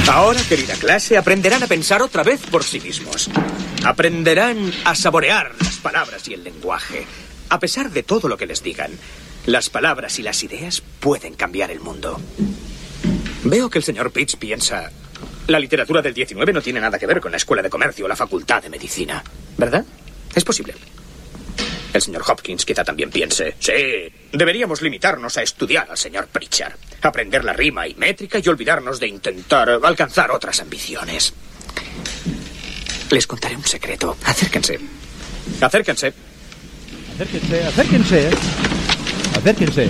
Ahora, querida clase, aprenderán a pensar otra vez por sí mismos. Aprenderán a saborear las palabras y el lenguaje. A pesar de todo lo que les digan, las palabras y las ideas pueden cambiar el mundo. Veo que el señor Pitts piensa... La literatura del 19 no tiene nada que ver con la Escuela de Comercio o la Facultad de Medicina, ¿verdad? Es posible. El señor Hopkins quizá también piense... Sí, deberíamos limitarnos a estudiar al señor Pritchard, aprender la rima y métrica y olvidarnos de intentar alcanzar otras ambiciones. Les contaré un secreto. Acérquense. Acérquense. Acérquense, acérquense. Acérquense.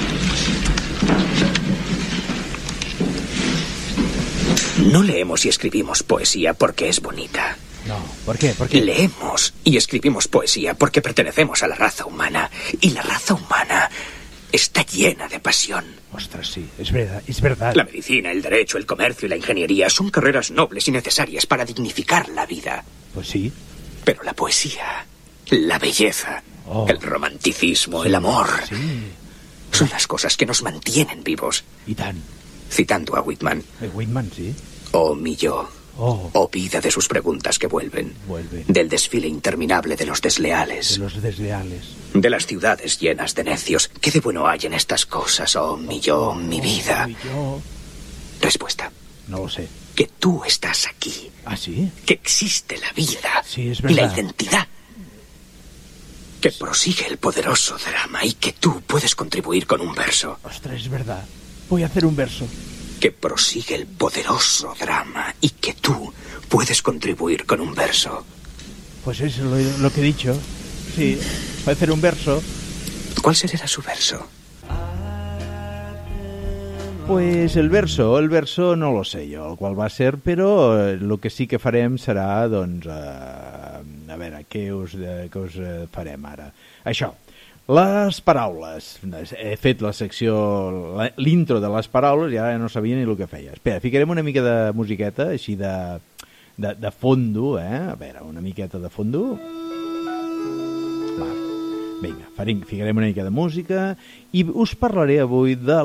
No leemos y escribimos poesía porque es bonita. No, ¿por qué? ¿Por qué? Leemos y escribimos poesía porque pertenecemos a la raza humana. Y la raza humana está llena de pasión. Ostras, sí, es verdad, es verdad. La medicina, el derecho, el comercio y la ingeniería son carreras nobles y necesarias para dignificar la vida. Pues sí. Pero la poesía, la belleza, el romanticismo, el amor... Sí. Son las cosas que nos mantienen vivos. I tant. Citando a Whitman. Whitman, sí. Oh, mi yo. Oh, vida de sus preguntas que vuelven. Del desfile interminable de los desleales. De los desleales. De las ciudades llenas de necios. ¿Qué de bueno hay en estas cosas? Oh, mi yo, mi vida. Mi yo. Respuesta. No lo sé. Que tú estás aquí. ¿Ah, sí? Que existe la vida. Sí, es y verdad. la identidad. Que prosigue el poderoso drama y que tú puedes contribuir con un verso. Ostras, es verdad. Voy a hacer un verso. Que prosigue el poderoso drama y que tú puedes contribuir con un verso. Pues eso es lo que he dicho. Sí, voy a hacer un verso. ¿Cuál será su verso? Pues el verso no lo sé jo el qual va ser, però el que sí que farem serà, doncs, a veure, què us farem ara? Això, les paraules. He fet la secció, l'intro de les paraules i ara no sabia ni el que feia. Espera, ficarem una mica de musiqueta, així de fondo, A veure, una miqueta de fondo. Va, vinga, ficarem una mica de música i us parlaré avui de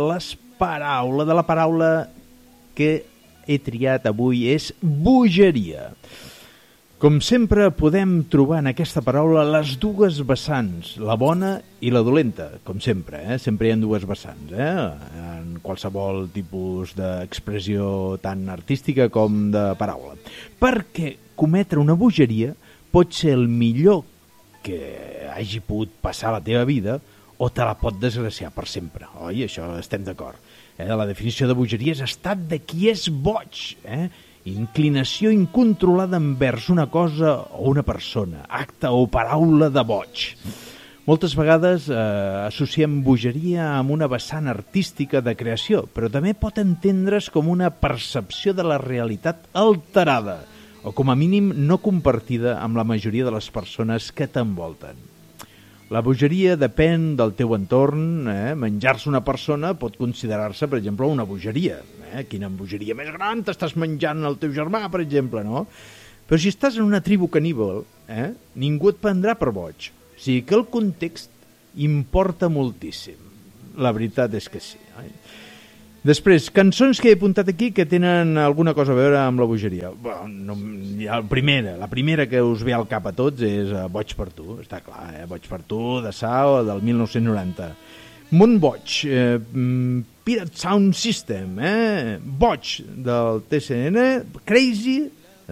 la paraula que he triat avui és bogeria. Com sempre podem trobar en aquesta paraula les dues vessants, la bona i la dolenta, com sempre, sempre hi ha dues vessants, en qualsevol tipus d'expressió tant artística com de paraula. Perquè cometre una bogeria pot ser el millor que hagi pogut passar a la teva vida o te la pot desgraciar per sempre, oi? Això estem d'acord. La definició de bogeria és estat de qui és boig, inclinació incontrolada envers una cosa o una persona, acte o paraula de boig. Moltes vegades associem bogeria amb una vessant artística de creació, però també pot entendre's com una percepció de la realitat alterada, o com a mínim no compartida amb la majoria de les persones que t'envolten. La bogeria depèn del teu entorn, menjar-se una persona pot considerar-se, per exemple, una bogeria. Quina bogeria més gran, t'estàs menjant el teu germà, per exemple, no? Però si estàs en una tribu caníbal, ningú et prendrà per boig. O sigui que el context importa moltíssim. La veritat és que sí. Després, cançons que he apuntat aquí que tenen alguna cosa a veure amb la bogeria. La primera que us ve al cap a tots és Boig per tu, està clar, Boig per tu, de Sao, del 1990. Mont Boig, Pirate Sound System, Boig, del TCN, Crazy,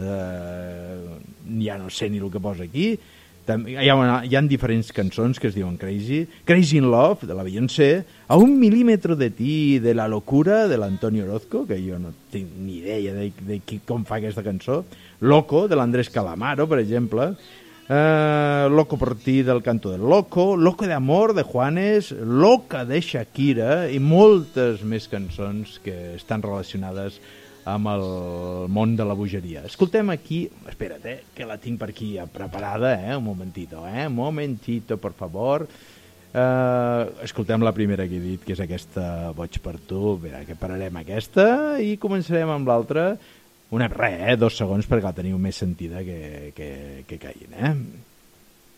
ja no sé ni el que posa aquí, hi ha diferents cançons que es diuen Crazy, Crazy in Love, de la Beyoncé, A un milímetro de ti, de la locura, de l'Antonio Orozco, que jo no tinc ni idea de com fa aquesta cançó, Loco, de l'Andrés Calamaro, per exemple, Loco por ti, del Canto del Loco, Loco de Amor, de Juanes, Loca, de Shakira, i moltes més cançons que estan relacionades amb el món de la bogeria. Escoltem aquí, espera't, que la tinc per aquí preparada, un momentito, por favor. Escoltem la primera que he dit, que és aquesta Boig per tu. Mira, que pararem aquesta i començarem amb l'altra. 2 segons perquè la teniu més sentida que caiguin,